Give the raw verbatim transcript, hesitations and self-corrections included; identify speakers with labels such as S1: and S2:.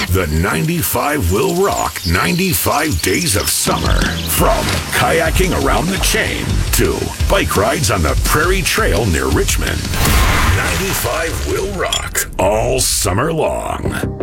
S1: The ninety-five will rock ninety-five days of summer. From kayaking around the chain to bike rides on the Prairie Trail near Richmond. ninety-five will rock all summer long.